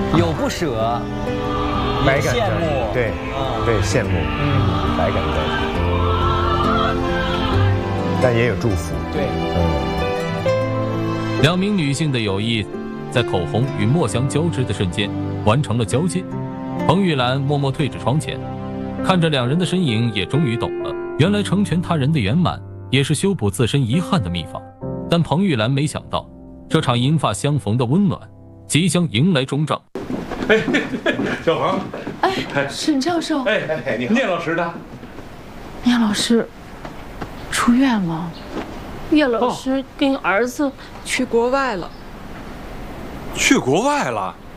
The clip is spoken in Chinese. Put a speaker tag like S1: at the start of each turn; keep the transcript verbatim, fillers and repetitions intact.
S1: 有不舍，
S2: 百感交集，
S1: 羡慕，
S2: 对，
S1: 嗯，
S2: 对，羡慕，嗯，百感交集，但也有祝福，
S1: 对，
S2: 嗯。
S3: 两名女性的友谊，在口红与墨香交织的瞬间完成了交界。彭玉兰默默退至窗前，看着两人的身影，也终于懂了，原来成全他人的圆满，也是修补自身遗憾的秘方。但彭玉兰没想到，这场银发相逢的温暖，即将迎来终章。
S4: 哎，小黄，
S5: 哎，沈教授，
S4: 哎哎，你聂老师的，
S5: 聂老师出院了。聂老师跟儿子去国外了。
S4: 去国外了？